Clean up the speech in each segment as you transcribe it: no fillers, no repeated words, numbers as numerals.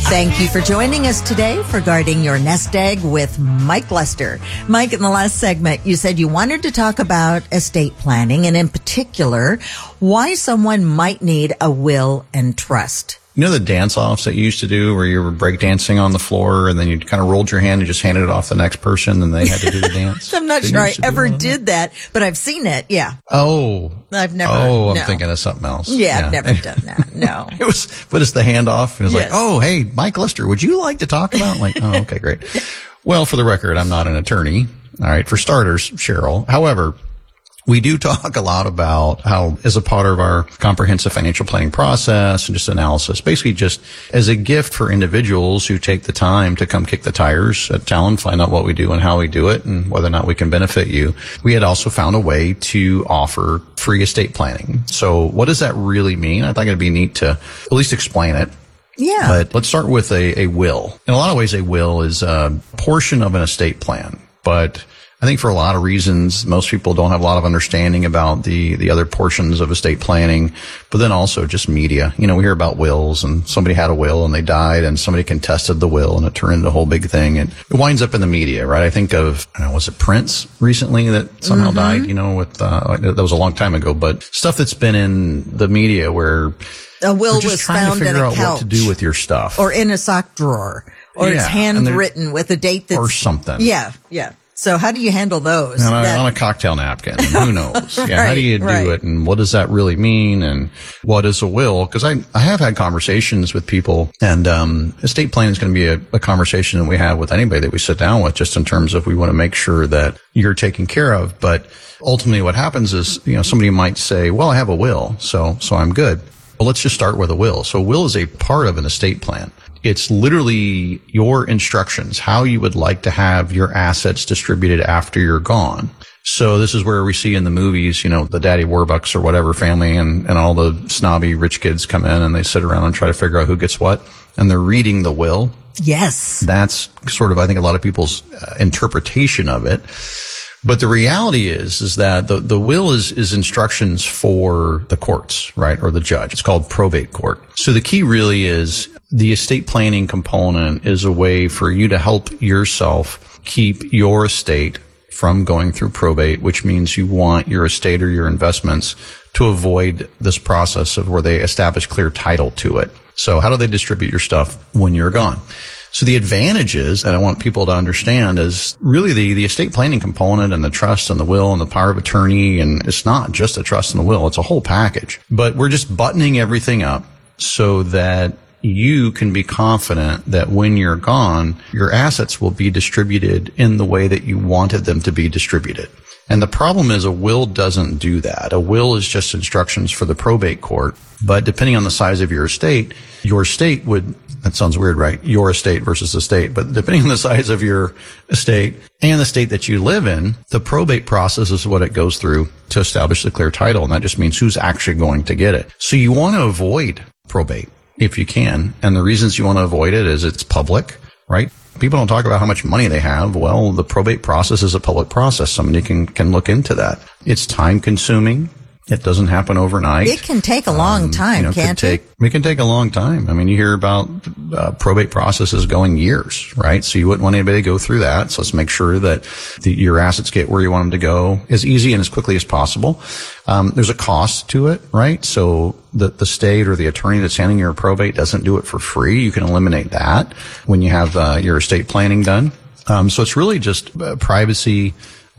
Thank you for joining us today for Guarding Your Nest Egg with Mike Lester. Mike, in the last segment, you said you wanted to talk about estate planning and in particular, why someone might need a will and trust. You know the dance-offs that you used to do where you were breakdancing on the floor and then you kind of rolled your hand and just handed it off the next person and they had to do the dance? I'm not sure I ever did that, but I've seen it, yeah. Oh. I've never. Oh, I'm thinking of something else. Yeah, I've never done that, no. But it's the handoff. It was like, oh, hey, Mike Lester, would you like to talk about? Like, oh, okay, great. Well, for the record, I'm not an attorney. All right, for starters, Cheryl. However, we do talk a lot about how, as a part of our comprehensive financial planning process and just analysis, basically just as a gift for individuals who take the time to come kick the tires at Talon, find out what we do and how we do it and whether or not we can benefit you. We had also found a way to offer free estate planning. So what does that really mean? I think it'd be neat to at least explain it. Yeah. But let's start with a will. In a lot of ways, a will is a portion of an estate plan, but I think for a lot of reasons, most people don't have a lot of understanding about the other portions of estate planning, but then also just media. You know, we hear about wills and somebody had a will and they died and somebody contested the will and it turned into a whole big thing and it winds up in the media, right? I think of, was it Prince recently that somehow died, with, that was a long time ago, but stuff that's been in the media where a will just was trying found to figure in a out couch what to do with your stuff. Or in a sock drawer. Or it's handwritten with a date that's... Or something. Yeah, yeah. So how do you handle those? On a cocktail napkin. Who knows? Yeah. Right, how do you do it? And what does that really mean? And what is a will? Because I have had conversations with people and, estate planning is going to be a conversation that we have with anybody that we sit down with, just in terms of we want to make sure that you're taken care of. But ultimately what happens is, somebody might say, well, I have a will, so I'm good. Well, let's just start with a will. So a will is a part of an estate plan. It's literally your instructions, how you would like to have your assets distributed after you're gone. So this is where we see in the movies, the Daddy Warbucks or whatever family and all the snobby rich kids come in and they sit around and try to figure out who gets what. And they're reading the will. Yes. That's sort of, I think, a lot of people's interpretation of it. But the reality is that the will is instructions for the courts, right? Or the judge. It's called probate court. So the key really is the estate planning component is a way for you to help yourself keep your estate from going through probate, which means you want your estate or your investments to avoid this process of where they establish clear title to it. So how do they distribute your stuff when you're gone? So the advantages that I want people to understand is really the estate planning component and the trust and the will and the power of attorney. And it's not just a trust and the will. It's a whole package. But we're just buttoning everything up so that you can be confident that when you're gone, your assets will be distributed in the way that you wanted them to be distributed. And the problem is a will doesn't do that. A will is just instructions for the probate court. But depending on the size of your estate would, that sounds weird, right? Your estate versus the state. But depending on the size of your estate and the state that you live in, the probate process is what it goes through to establish the clear title. And that just means who's actually going to get it. So you want to avoid probate if you can. And the reasons you want to avoid it is it's public, right? People don't talk about how much money they have. Well, the probate process is a public process. Somebody can look into that. It's time consuming. It doesn't happen overnight. It can take a long time, can't it? It can take a long time. I mean, you hear about probate processes going years, right? So you wouldn't want anybody to go through that. So let's make sure that your assets get where you want them to go as easy and as quickly as possible. There's a cost to it, right? So the state or the attorney that's handling your probate doesn't do it for free. You can eliminate that when you have your estate planning done. So it's really just privacy,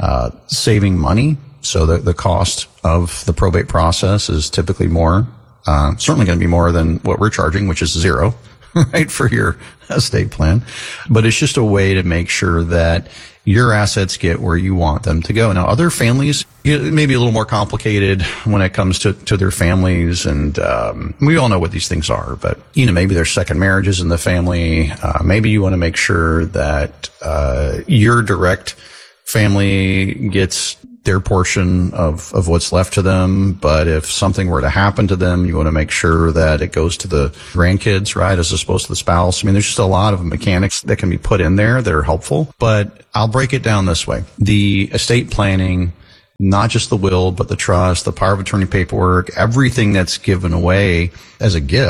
saving money. So the cost of the probate process is typically more, certainly going to be more than what we're charging, which is $0, right, for your estate plan. But it's just a way to make sure that your assets get where you want them to go. Now, other families, it may be a little more complicated when it comes to their families. And, we all know what these things are, but, maybe there's second marriages in the family. Maybe you want to make sure that, your direct family gets their portion of what's left to them. But if something were to happen to them, you want to make sure that it goes to the grandkids, right, as opposed to the spouse. I mean, there's just a lot of mechanics that can be put in there that are helpful. But I'll break it down this way. The estate planning, not just the will, but the trust, the power of attorney paperwork, everything that's given away as a gift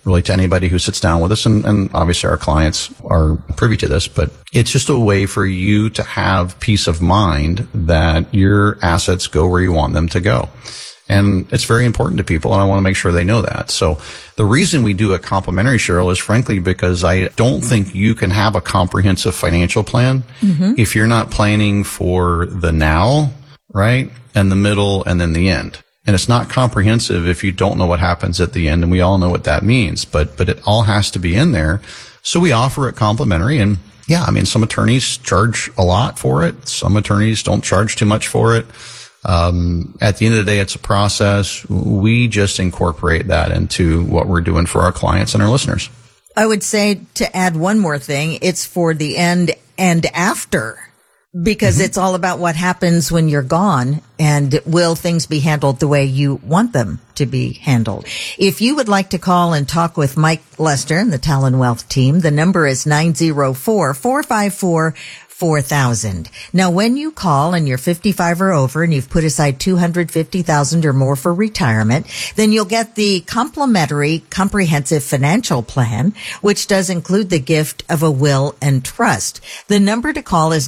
really to anybody who sits down with us. And obviously our clients are privy to this, but it's just a way for you to have peace of mind that your assets go where you want them to go. And it's very important to people, and I want to make sure they know that. So the reason we do a complimentary, Cheryl, is frankly because I don't think you can have a comprehensive financial plan if you're not planning for the now, right, and the middle, and then the end. And it's not comprehensive if you don't know what happens at the end, and we all know what that means. But it all has to be in there. So we offer it complimentary, and yeah, I mean, some attorneys charge a lot for it. Some attorneys don't charge too much for it. At the end of the day, it's a process. We just incorporate that into what we're doing for our clients and our listeners. I would say, to add one more thing, it's for the end and after, because it's all about what happens when you're gone, and will things be handled the way you want them to be handled. If you would like to call and talk with Mike Lester and the Talon Wealth team, the number is 904-454-4000. Now, when you call and you're 55 or over and you've put aside $250,000 or more for retirement, then you'll get the complimentary comprehensive financial plan, which does include the gift of a will and trust. The number to call is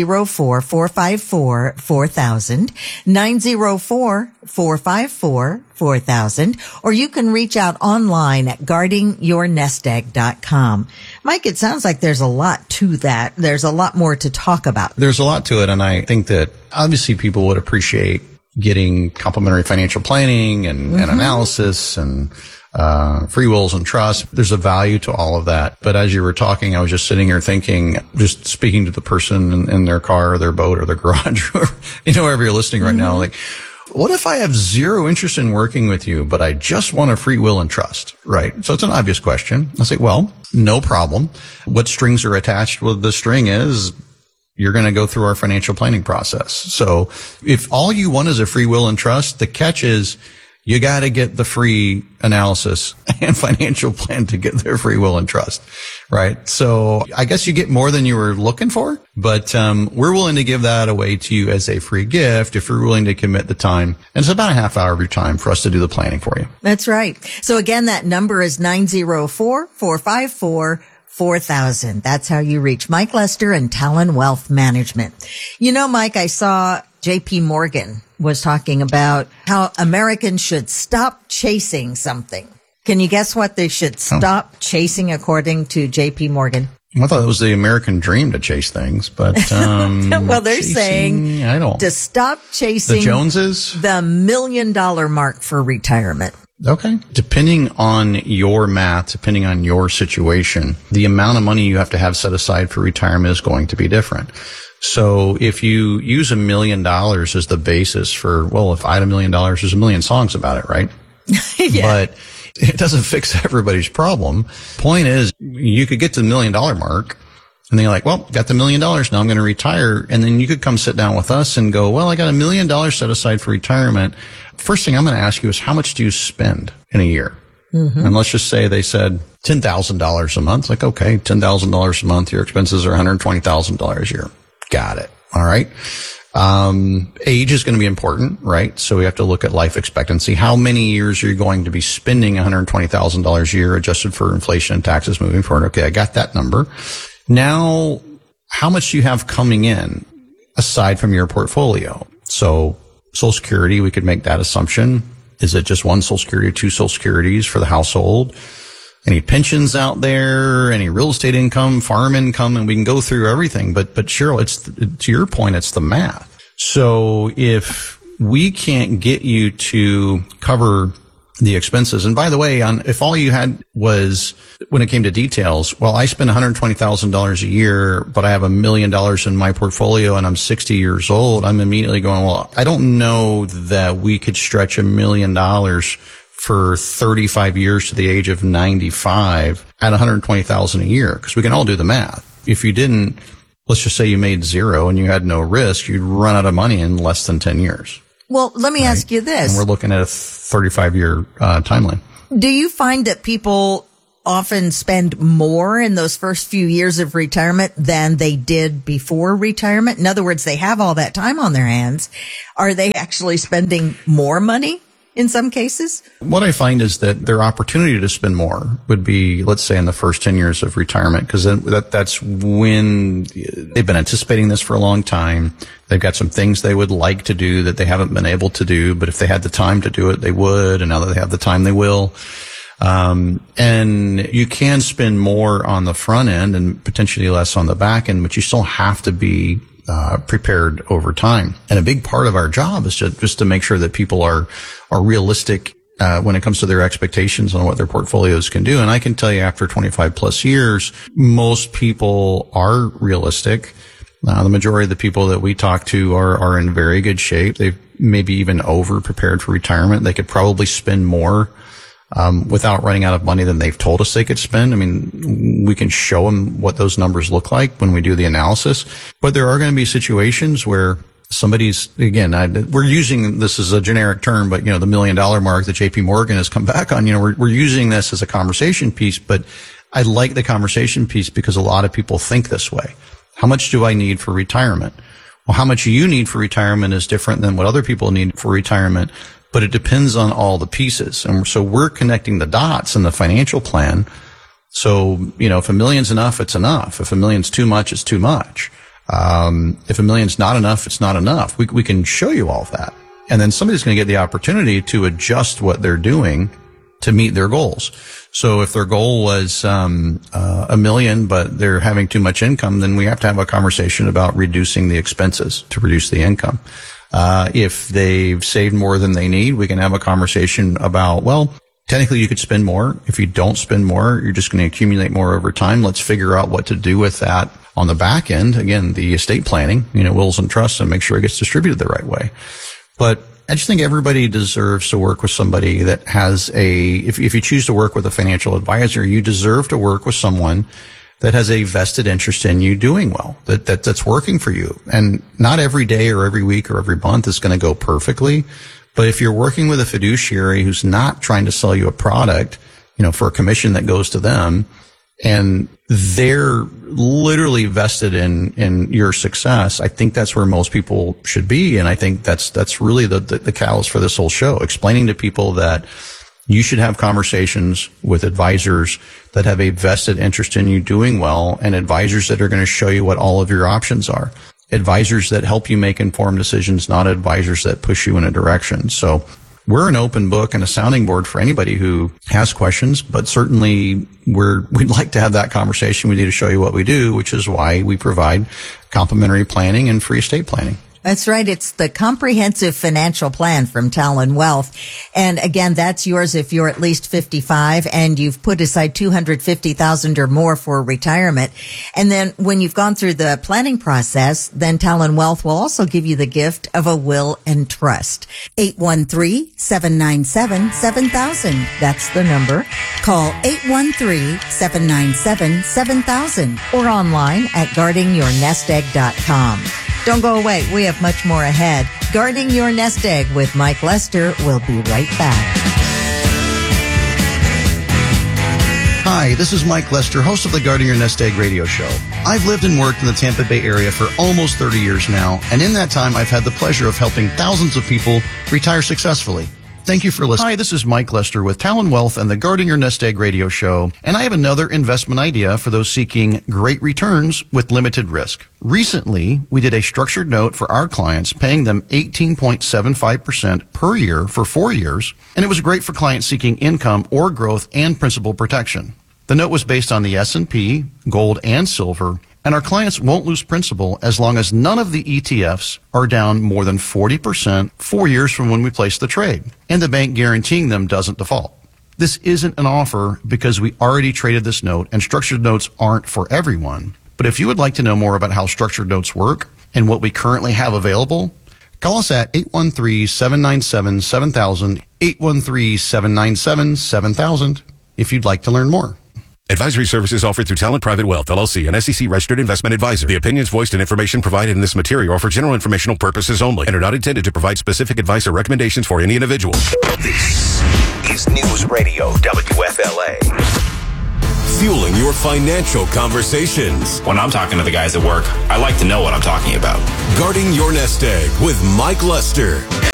904-454-4000, 904-454-4000, or you can reach out online at guardingyournestegg.com. Mike, it sounds like there's a lot to that. There's a lot more to talk about. There's a lot to it, and I think that obviously people would appreciate getting complimentary financial planning and analysis and free wills and trusts. There's a value to all of that. But as you were talking, I was just sitting here thinking, just speaking to the person in their car or their boat or their garage, or, wherever you're listening right now, like, what if I have zero interest in working with you, but I just want a free will and trust, right? So it's an obvious question. I say, well, no problem. What strings are attached? Well, the string is you're going to go through our financial planning process. So if all you want is a free will and trust, the catch is you got to get the free analysis and financial plan to get their free will and trust, right? So I guess you get more than you were looking for, but we're willing to give that away to you as a free gift if you're willing to commit the time. And it's about a half hour of your time for us to do the planning for you. That's right. So again, that number is 904-454-4000. That's how you reach Mike Lester and Talon Wealth Management. Mike, I saw JP Morgan was talking about how Americans should stop chasing something. Can you guess what they should stop chasing according to JP Morgan? I thought it was the American dream to chase things, but well, they're saying to stop chasing the Joneses, the $1 million mark for retirement. Okay. Depending on your math, depending on your situation, the amount of money you have to have set aside for retirement is going to be different. So if you use $1 million as the basis for, well, if I had $1 million, there's a million songs about it, right? Yeah. But it doesn't fix everybody's problem. Point is, you could get to the $1 million mark and then you're like, well, got the $1 million. Now I'm going to retire. And then you could come sit down with us and go, well, I got $1 million set aside for retirement. First thing I'm going to ask you is, how much do you spend in a year? And let's just say they said $10,000 a month. Like, okay, $10,000 a month. Your expenses are $120,000 a year. Got it. All right. Age is going to be important, right? So we have to look at life expectancy. How many years are you going to be spending $120,000 a year adjusted for inflation and taxes moving forward? Okay, I got that number. Now, how much do you have coming in aside from your portfolio? So Social Security, we could make that assumption. Is it just one Social Security or two Social Securities for the household? Any pensions out there, any real estate income, farm income, and we can go through everything. But Cheryl, to your point, it's the math. So if we can't get you to cover the expenses, and by the way, if all you had was, when it came to details, well, I spend $120,000 a year, but I have $1 million in my portfolio and I'm 60 years old, I'm immediately going, well, I don't know that we could stretch $1 million for 35 years to the age of 95 at $120,000 a year, because we can all do the math. If you didn't, let's just say you made zero and you had no risk, you'd run out of money in less than 10 years. Well, let me ask you this. And we're looking at a 35-year timeline. Do you find that people often spend more in those first few years of retirement than they did before retirement? In other words, they have all that time on their hands. Are they actually spending more money? in some cases? What I find is that their opportunity to spend more would be, let's say, in the first 10 years of retirement, because that's when they've been anticipating this for a long time. They've got some things they would like to do that they haven't been able to do, but if they had the time to do it, they would, and now that they have the time, they will. And you can spend more on the front end and potentially less on the back end, but you still have to be prepared over time. And a big part of our job is just to make sure that people are realistic when it comes to their expectations on what their portfolios can do. And I can tell you, after 25 plus years, most people are realistic. The majority of the people that we talk to are in very good shape. They've maybe even over prepared for retirement. They could probably spend more without running out of money than they've told us they could spend. I mean, we can show them what those numbers look like when we do the analysis, but there are going to be situations where somebody's, again, we're using this as a generic term, but the $1 million mark that JP Morgan has come back on, we're using this as a conversation piece, but I like the conversation piece because a lot of people think this way. How much do I need for retirement? Well, how much you need for retirement is different than what other people need for retirement, but it depends on all the pieces. And so we're connecting the dots in the financial plan. So, if $1 million's enough, it's enough. If $1 million's too much, it's too much. If $1 million's not enough, it's not enough. We can show you all of that. And then somebody's going to get the opportunity to adjust what they're doing to meet their goals. So if their goal was $1 million, but they're having too much income, then we have to have a conversation about reducing the expenses to reduce the income. If they've saved more than they need, we can have a conversation about, well, technically you could spend more. If you don't spend more, you're just going to accumulate more over time. Let's figure out what to do with that on the back end. Again, the estate planning, wills and trusts, and make sure it gets distributed the right way. But I just think everybody deserves to work with somebody that has if you choose to work with a financial advisor, you deserve to work with someone that has a vested interest in you doing well, that's working for you. And not every day or every week or every month is going to go perfectly. But if you're working with a fiduciary who's not trying to sell you a product, for a commission that goes to them, and they're literally vested in your success, I think that's where most people should be. And I think that's really the catalyst for this whole show, explaining to people that you should have conversations with advisors that have a vested interest in you doing well, and advisors that are going to show you what all of your options are. Advisors that help you make informed decisions, not advisors that push you in a direction. So we're an open book and a sounding board for anybody who has questions, but certainly we'd like to have that conversation. We need to show you what we do, which is why we provide complimentary planning and free estate planning. That's right. It's the comprehensive financial plan from Talon Wealth. And again, that's yours if you're at least 55 and you've put aside $250,000 or more for retirement. And then when you've gone through the planning process, then Talon Wealth will also give you the gift of a will and trust. 813-797-7000. That's the number. Call 813-797-7000 or online at guardingyournestegg.com. Don't go away. We have much more ahead. Guarding Your Nest Egg with Mike Lester. We'll be right back. Hi, this is Mike Lester, host of the Guarding Your Nest Egg radio show. I've lived and worked in the Tampa Bay area for almost 30 years now, and in that time, I've had the pleasure of helping thousands of people retire successfully. Thank you for listening. Hi, this is Mike Lester with Talon Wealth and the Guarding Your Nest Egg radio show, and I have another investment idea for those seeking great returns with limited risk. Recently, we did a structured note for our clients, paying them 18.75% per year for 4 years, and it was great for clients seeking income or growth and principal protection. The note was based on the S&P, gold, and silver, and our clients won't lose principal as long as none of the ETFs are down more than 40% 4 years from when we place the trade, and the bank guaranteeing them doesn't default. This isn't an offer because we already traded this note, and structured notes aren't for everyone. But if you would like to know more about how structured notes work and what we currently have available, call us at 813-797-7000, 813-797-7000 if you'd like to learn more. Advisory services offered through Talent Private Wealth, LLC, an SEC-registered investment advisor. The opinions voiced and information provided in this material are for general informational purposes only and are not intended to provide specific advice or recommendations for any individual. This is News Radio WFLA. Fueling your financial conversations. When I'm talking to the guys at work, I like to know what I'm talking about. Guarding Your Nest Egg with Mike Lester.